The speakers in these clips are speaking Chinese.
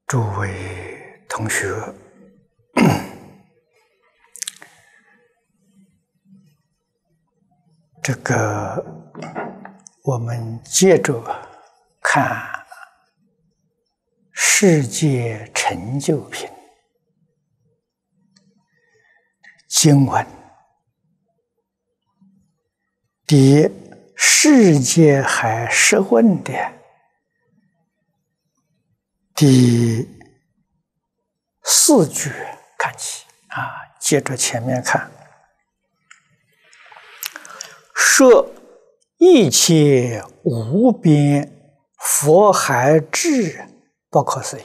诸位同学，这个我们接着看世界成就品经文，第世界海十问的第4句看起接着前面看，设一切无边佛海智不可思议。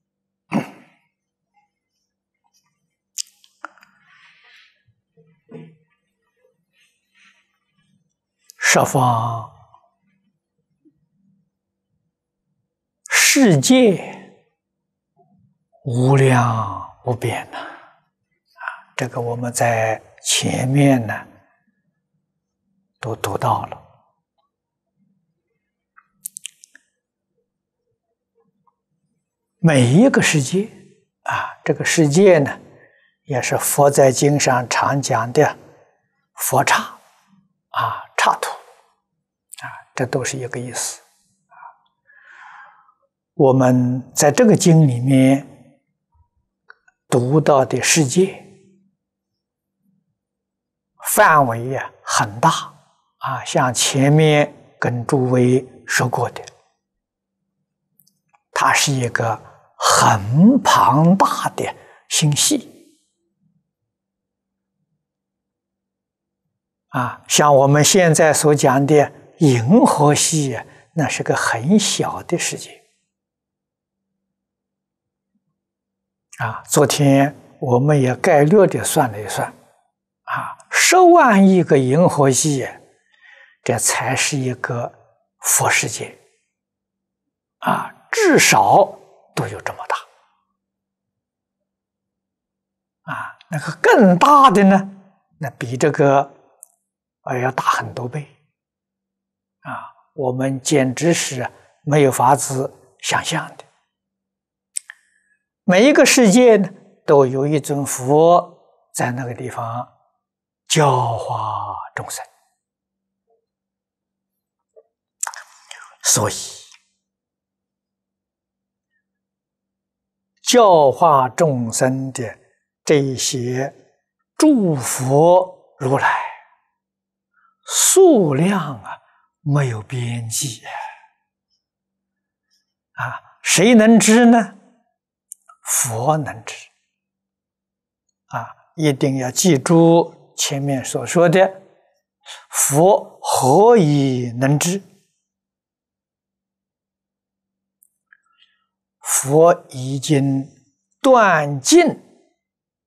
十方世界无量无边呐！这个我们在前面呢都读到了。每一个世界这个世界呢，也是佛在经上常讲的佛刹刹土这都是一个意思。我们在这个经里面读到的世界范围很大像前面跟诸位说过的，它是一个很庞大的星系像我们现在所讲的银河系那是个很小的世界昨天我们也概略的算了一算10万亿个银河系这才是一个佛世界至少都有这么大那个更大的呢，那比这个要大很多倍我们简直是没有法子想象的。每一个世界呢，都有一尊佛在那个地方教化众生，所以教化众生的这些诸佛如来数量没有边际谁能知呢？佛能知一定要记住前面所说的，佛何以能知？佛已经断尽